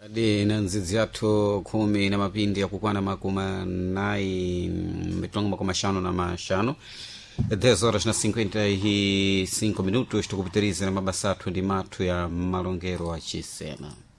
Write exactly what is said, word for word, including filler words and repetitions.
Adi na nzizi yathu kumi na mapindi ya kukwana makuma nai mitongo makuma shano na mashano dez horas na cinquenta e cinco minutos tukupitiriza na mabasa athu ndi mathu ya malongero achisena.